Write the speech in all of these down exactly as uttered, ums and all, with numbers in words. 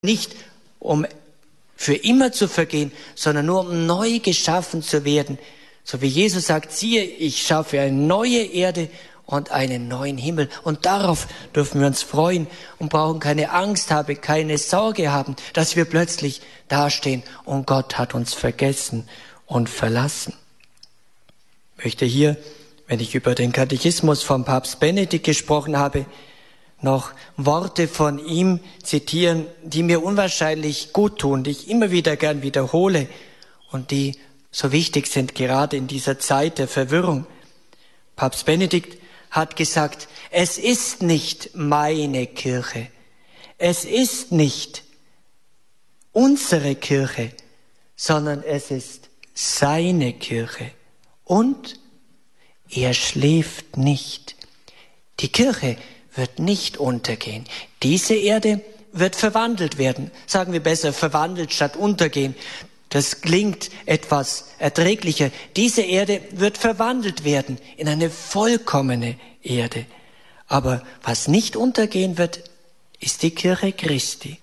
Nicht um für immer zu vergehen, sondern nur um neu geschaffen zu werden. So wie Jesus sagt, siehe, ich schaffe eine neue Erde und einen neuen Himmel. Und darauf dürfen wir uns freuen und brauchen keine Angst haben, keine Sorge haben, dass wir plötzlich dastehen und Gott hat uns vergessen und verlassen. Ich möchte hier, wenn ich über den Katechismus von Papst Benedikt gesprochen habe, noch Worte von ihm zitieren, die mir unwahrscheinlich gut tun, die ich immer wieder gern wiederhole und die so wichtig sind, gerade in dieser Zeit der Verwirrung. Papst Benedikt hat gesagt, es ist nicht meine Kirche, es ist nicht unsere Kirche, sondern es ist seine Kirche. Und er schläft nicht. Die Kirche wird nicht untergehen. Diese Erde wird verwandelt werden. Sagen wir besser, verwandelt statt untergehen. Das klingt etwas erträglicher. Diese Erde wird verwandelt werden in eine vollkommene Erde. Aber was nicht untergehen wird, ist die Kirche Christi.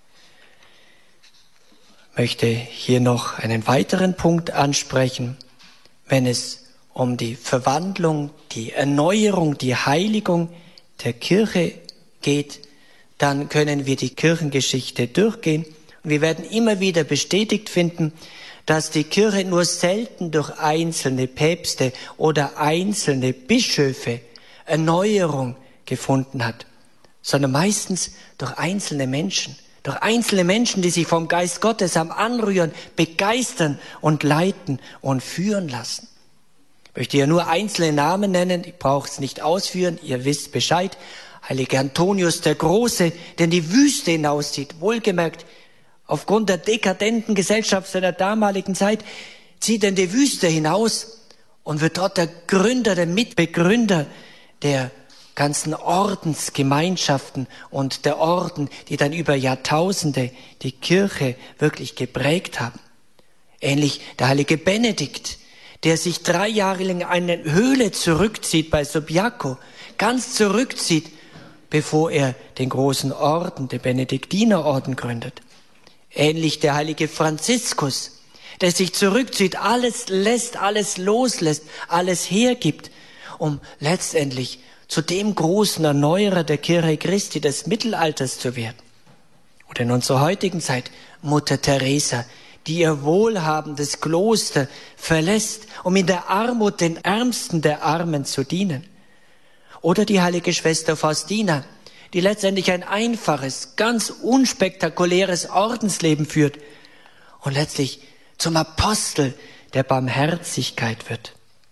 Ich möchte hier noch einen weiteren Punkt ansprechen, wenn es um die Verwandlung, die Erneuerung, die Heiligung der Kirche geht, dann können wir die Kirchengeschichte durchgehen und wir werden immer wieder bestätigt finden, dass die Kirche nur selten durch einzelne Päpste oder einzelne Bischöfe Erneuerung gefunden hat, sondern meistens durch einzelne Menschen, durch einzelne Menschen, die sich vom Geist Gottes am Anrühren, begeistern und leiten und führen lassen. Ich möchte ja nur einzelne Namen nennen, ich brauche es nicht ausführen, ihr wisst Bescheid. Heiliger Antonius der Große, der in die Wüste hinauszieht, wohlgemerkt, aufgrund der dekadenten Gesellschaft seiner damaligen Zeit, zieht er in die Wüste hinaus und wird dort der Gründer, der Mitbegründer der ganzen Ordensgemeinschaften und der Orden, die dann über Jahrtausende die Kirche wirklich geprägt haben. Ähnlich der heilige Benedikt, der sich drei Jahre lang in eine Höhle zurückzieht bei Subiaco, ganz zurückzieht, bevor er den großen Orden, den Benediktinerorden gründet. Ähnlich der heilige Franziskus, der sich zurückzieht, alles lässt, alles loslässt, alles hergibt, um letztendlich zu dem großen Erneuerer der Kirche Christi des Mittelalters zu werden. Oder in unserer heutigen Zeit Mutter Teresa, die ihr wohlhabendes Kloster verlässt, um in der Armut den Ärmsten der Armen zu dienen. Oder die heilige Schwester Faustina, die letztendlich ein einfaches, ganz unspektakuläres Ordensleben führt und letztlich zum Apostel der Barmherzigkeit wird.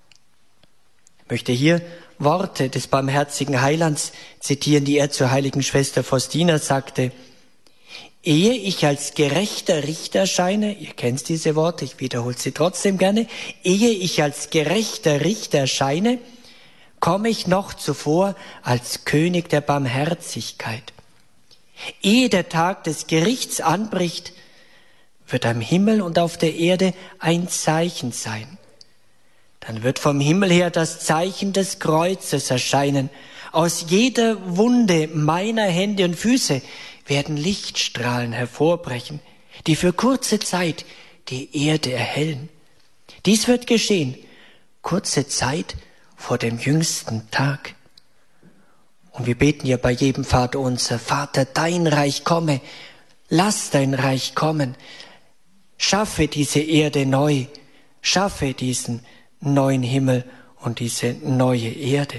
Ich möchte hier Worte des barmherzigen Heilands zitieren, die er zur heiligen Schwester Faustina sagte: Ehe ich als gerechter Richter erscheine, ihr kennt diese Worte, ich wiederhole sie trotzdem gerne, ehe ich als gerechter Richter erscheine, komme ich noch zuvor als König der Barmherzigkeit. Ehe der Tag des Gerichts anbricht, wird am Himmel und auf der Erde ein Zeichen sein. Dann wird vom Himmel her das Zeichen des Kreuzes erscheinen. Aus jeder Wunde meiner Hände und Füße werden Lichtstrahlen hervorbrechen, die für kurze Zeit die Erde erhellen. Dies wird geschehen, kurze Zeit vor dem jüngsten Tag. Und wir beten ja bei jedem Vater unser: Vater, dein Reich komme, lass dein Reich kommen, schaffe diese Erde neu, schaffe diesen neuen Himmel und diese neue Erde.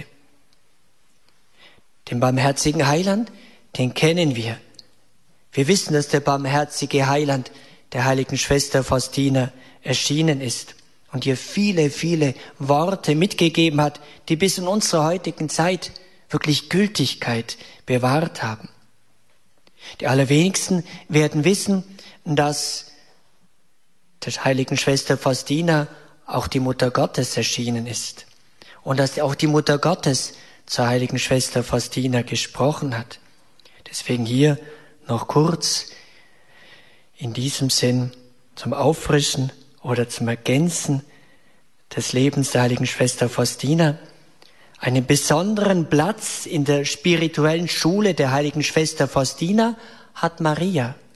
Den barmherzigen Heiland, den kennen wir. Wir wissen, dass der barmherzige Heiland der heiligen Schwester Faustina erschienen ist und ihr viele, viele Worte mitgegeben hat, die bis in unsere heutigen Zeit wirklich Gültigkeit bewahrt haben. Die allerwenigsten werden wissen, dass der heiligen Schwester Faustina auch die Mutter Gottes erschienen ist und dass auch die Mutter Gottes zur heiligen Schwester Faustina gesprochen hat. Deswegen hier noch kurz in diesem Sinn zum Auffrischen oder zum Ergänzen des Lebens der heiligen Schwester Faustina einen besonderen Platz in der spirituellen Schule der heiligen Schwester Faustina hat Maria.